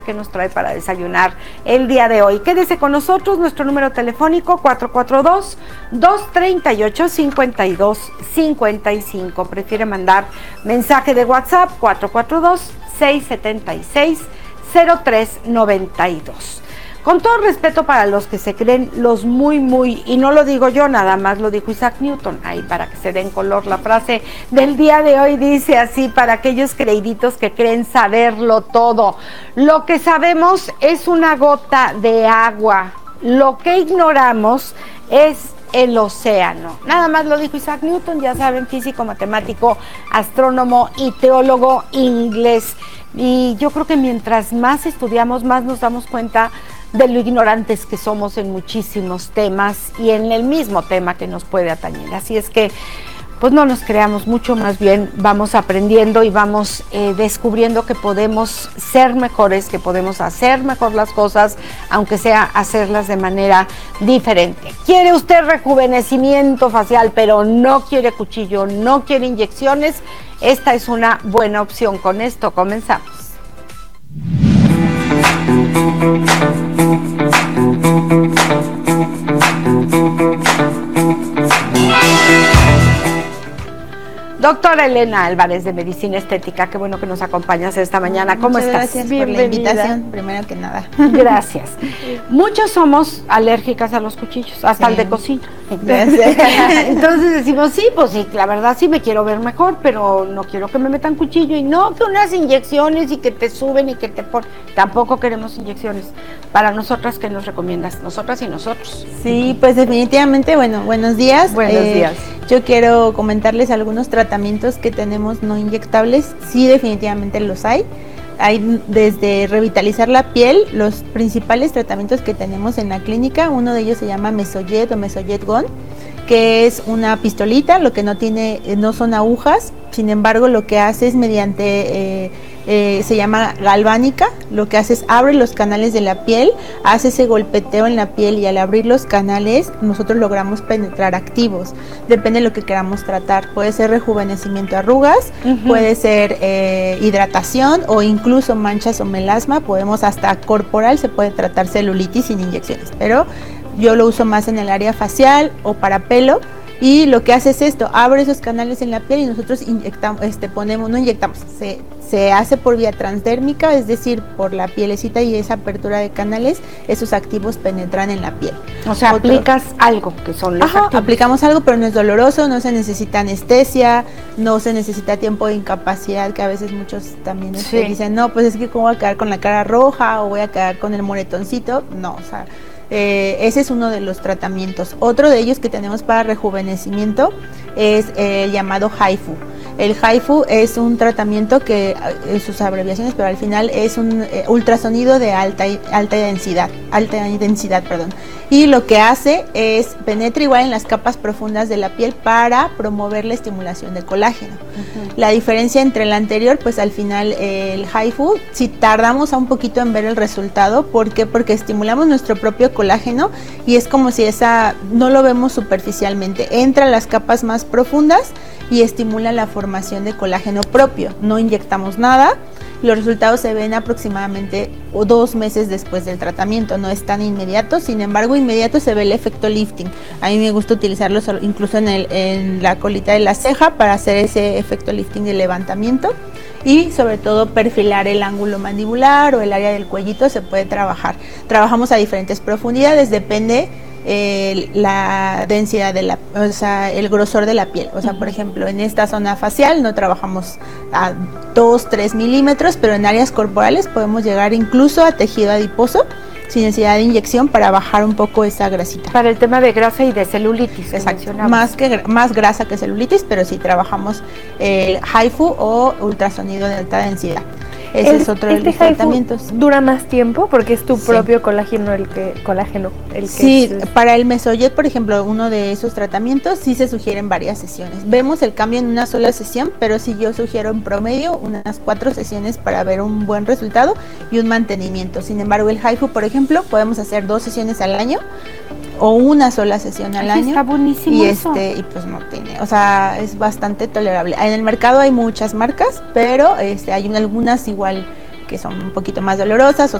que nos trae para desayunar el día de hoy. Quédese con nosotros, nuestro número telefónico 442-238-5255. Prefiere mandar mensaje de WhatsApp 442-676-0392. Con todo respeto para los que se creen los muy, y no lo digo yo, nada más lo dijo Isaac Newton, ahí para que se den color, la frase del día de hoy dice así: para aquellos creíditos que creen saberlo todo, lo que sabemos es una gota de agua, lo que ignoramos es el océano. Nada más lo dijo Isaac Newton, ya saben, físico, matemático, astrónomo y teólogo inglés. Y yo creo que mientras más estudiamos, más nos damos cuenta de lo ignorantes que somos en muchísimos temas y en el mismo tema que nos puede atañer. Así es que, pues no nos creamos mucho, más bien vamos aprendiendo y vamos descubriendo que podemos ser mejores, que podemos hacer mejor las cosas, aunque sea hacerlas de manera diferente. ¿Quiere usted rejuvenecimiento facial, pero no quiere cuchillo, no quiere inyecciones? Esta es una buena opción. Con esto comenzamos. Doctora Elena Álvarez, de Medicina Estética, qué bueno que nos acompañas esta mañana. ¿Cómo estás? Gracias por la invitación, primero que nada. Gracias. Muchos somos alérgicas a los cuchillos, hasta el de cocina. Entonces decimos, sí, pues sí, la verdad sí me quiero ver mejor, pero no quiero que me metan cuchillo, y no que unas inyecciones y que te suben y que te ponen. Tampoco queremos inyecciones. Para nosotras, ¿qué nos recomiendas? Nosotras y nosotros. Sí, pues definitivamente, bueno, buenos días. Buenos días. Yo quiero comentarles algunos tratamientos que tenemos no inyectables. Sí, definitivamente los hay. Hay desde revitalizar la piel, los principales tratamientos que tenemos en la clínica. Uno de ellos se llama Mesojet o Mesojet Gone, que es una pistolita, lo que no son agujas. Sin embargo, lo que hace es mediante, se llama galvánica, lo que hace es abre los canales de la piel, hace ese golpeteo en la piel, y al abrir los canales nosotros logramos penetrar activos. Depende de lo que queramos tratar, puede ser rejuvenecimiento, arrugas, puede ser hidratación o incluso manchas o melasma, podemos hasta corporal, se puede tratar celulitis sin inyecciones, pero yo lo uso más en el área facial o para pelo. Y lo que hace es esto, abre esos canales en la piel y nosotros inyectamos, se hace por vía transdérmica, es decir, por la pielecita, y esa apertura de canales, esos activos penetran en la piel. O sea, aplicas algo, que son los activos. Aplicamos algo, pero no es doloroso, no se necesita anestesia, no se necesita tiempo de incapacidad, que a veces muchos también dicen, no, pues es que cómo voy a quedar con la cara roja o voy a quedar con el moretoncito. No, o sea, ese es uno de los tratamientos. Otro de ellos que tenemos para rejuvenecimiento es el llamado HIFU. El HIFU es un tratamiento que, sus abreviaciones, pero al final es un ultrasonido de alta densidad, y lo que hace es penetra igual en las capas profundas de la piel para promover la estimulación de colágeno. La diferencia entre el anterior, pues al final el HIFU, si tardamos un poquito en ver el resultado, ¿por qué? Porque estimulamos nuestro propio colágeno y es como si no lo vemos superficialmente, entra a las capas más profundas y estimula la formación de colágeno propio. No inyectamos nada, los resultados se ven aproximadamente 2 meses después del tratamiento, no es tan inmediato, sin embargo inmediato se ve el efecto lifting. A mí me gusta utilizarlo incluso en la colita de la ceja para hacer ese efecto lifting de levantamiento, y sobre todo perfilar el ángulo mandibular o el área del cuellito se puede trabajar. Trabajamos a diferentes profundidades, depende la densidad el grosor de la piel. O sea, por ejemplo, en esta zona facial no trabajamos a 2-3 milímetros, pero en áreas corporales podemos llegar incluso a tejido adiposo sin necesidad de inyección para bajar un poco esa grasita. Para el tema de grasa y de celulitis. Exacto, más grasa que celulitis, pero sí trabajamos el HIFU o ultrasonido de alta densidad. Ese es otro de los tratamientos. ¿Dura más tiempo? Porque es tu propio colágeno el que sí, para el Mesojet, por ejemplo, uno de esos tratamientos sí se sugieren varias sesiones. Vemos el cambio en una sola sesión, pero sí yo sugiero en promedio unas 4 sesiones para ver un buen resultado y un mantenimiento. Sin embargo, el HIFU, por ejemplo, podemos hacer 2 sesiones al año o una sola sesión al año. Está buenísimo eso. Y pues no tiene, o sea, es bastante tolerable. En el mercado hay muchas marcas, pero hay algunas igual que son un poquito más dolorosas,